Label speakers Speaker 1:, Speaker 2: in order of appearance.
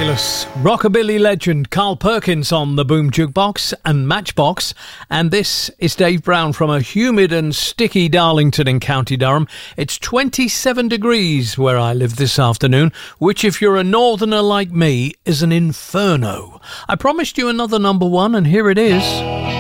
Speaker 1: Fabulous. Rockabilly legend Carl Perkins on the Boom Jukebox and Matchbox. And this is Dave Brown from a humid and sticky Darlington in County Durham. It's 27 degrees where I live this afternoon, which if you're a northerner like me is an inferno. I promised you another number one and here it is.